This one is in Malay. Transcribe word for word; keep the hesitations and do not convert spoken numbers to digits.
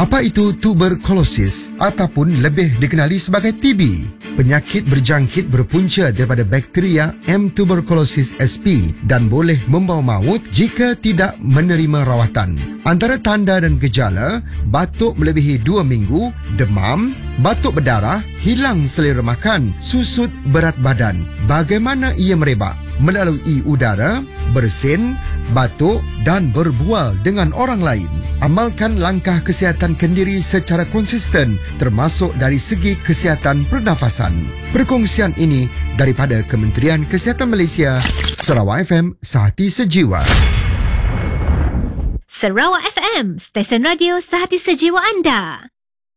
Apa itu tuberkulosis ataupun lebih dikenali sebagai T B? Penyakit berjangkit berpunca daripada bakteria M. tuberculosis S P dan boleh membawa maut jika tidak menerima rawatan. Antara tanda dan gejala, batuk melebihi dua minggu, demam, batuk berdarah, hilang selera makan, susut berat badan. Bagaimana ia merebak? Melalui udara, bersin, batuk dan berbual dengan orang lain. Amalkan langkah kesihatan kendiri secara konsisten termasuk dari segi kesihatan pernafasan. Perkongsian ini daripada Kementerian Kesihatan Malaysia, Sarawak F M, Sehati Sejiwa. Sarawak F M, stesen radio sehati sejiwa anda.